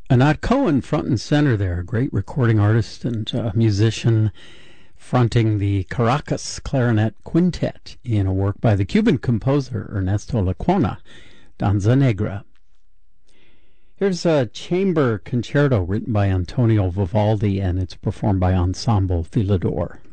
Anat Cohen front and center there, great recording artist and musician, fronting the Caracas Clarinet Quintet in a work by the Cuban composer Ernesto Lecuona, Danza Negra. Here's a chamber concerto written by Antonio Vivaldi, and it's performed by Ensemble Filador.